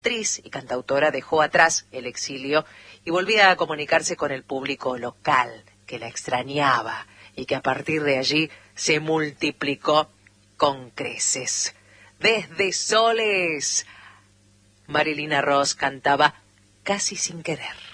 actriz y cantautora dejó atrás el exilio y volvía a comunicarse con el público local, que la extrañaba y que a partir de allí se multiplicó con creces. Desde Soles, Marilina Ross cantaba Casi sin querer.